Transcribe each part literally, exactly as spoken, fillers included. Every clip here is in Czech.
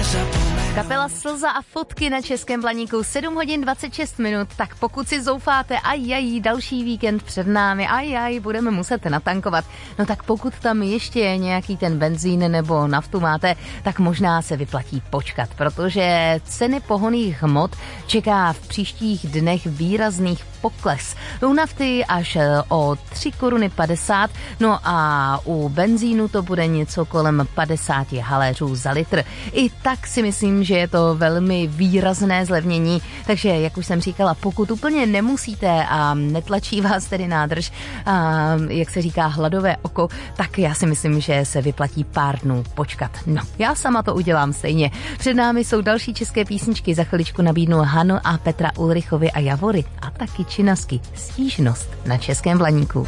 Kapela Slza a fotky na Českém Blaníku, sedm hodin dvacet šest minut, tak pokud si zoufáte, ajaj, další víkend před námi, ajaj, budeme muset natankovat, no tak pokud tam ještě nějaký ten benzín nebo naftu máte, tak možná se vyplatí počkat, protože ceny pohonných hmot čeká v příštích dnech výrazných pokles. U nafty až o tři koruny padesát, no a u benzínu to bude něco kolem padesát haléřů za litr. I tak si myslím, že je to velmi výrazné zlevnění, takže jak už jsem říkala, pokud úplně nemusíte a netlačí vás tedy nádrž, a jak se říká hladové oko, tak já si myslím, že se vyplatí pár dnů počkat. No, já sama to udělám stejně. Před námi jsou další české písničky, za chviličku nabídnu Hanu a Petra Ulrichovi a Javory a taky Činasky. Stížnost na Českém Blaníku.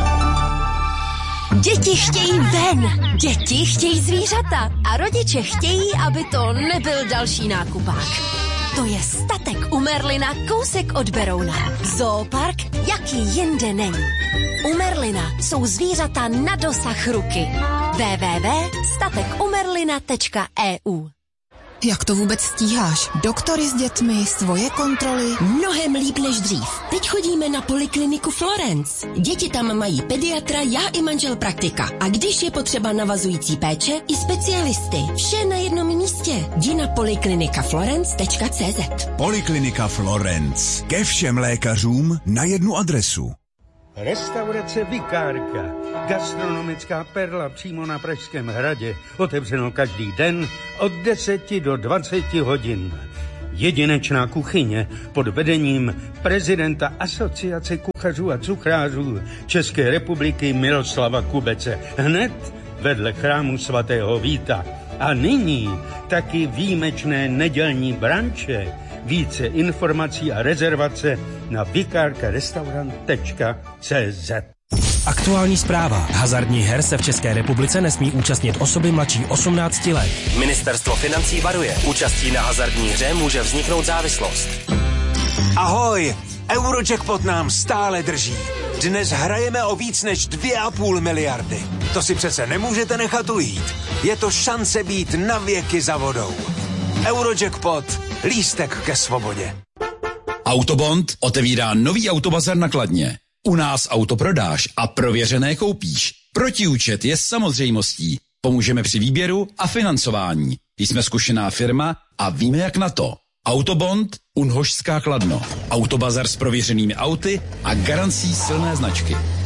Děti chtějí ven, děti chtějí zvířata a rodiče chtějí, aby to nebyl další nákupák. To je Statek u Merlina, kousek od Berouna. Zoopark, jaký jinde není. U Merlina jsou zvířata na dosah ruky. w w w tečka statek u merlina tečka e u. Jak to vůbec stíháš? Doktory s dětmi, svoje kontroly? Mnohem líp než dřív. Teď chodíme na polikliniku Florence. Děti tam mají pediatra, já i manžel praktika. A když je potřeba navazující péče, i specialisty. Vše na jednom místě. Jdi na poliklinika florence tečka cé zet. Poliklinika Florence. Ke všem lékařům na jednu adresu. Restaurace Vikárka. Gastronomická perla přímo na Pražském hradě. Otevřeno každý den od deseti do dvaceti hodin. Jedinečná kuchyně pod vedením prezidenta Asociace kuchařů a cukrářů České republiky Miroslava Kubece. Hned vedle chrámu svatého Víta. A nyní taky výjimečné nedělní branče. Více informací a rezervace na vikárkarestaurant tečka cé zet. Aktuální zpráva. Hazardních her se v České republice nesmí účastnit osoby mladší osmnácti let. Ministerstvo financí varuje. Účastí na hazardní hře může vzniknout závislost. Ahoj! Eurojackpot nám stále drží. Dnes hrajeme o víc než dvě a půl miliardy. To si přece nemůžete nechat ujít. Je to šance být na věky za vodou. Eurojackpot. Lístek ke svobodě. Autobond otevírá nový autobazar na Kladně. U nás auto prodáš a prověřené koupíš. Protiúčet je samozřejmostí. Pomůžeme při výběru a financování. Jsme zkušená firma a víme jak na to. Autobond, Unhošská Kladno. Autobazar s prověřenými auty a garancí silné značky.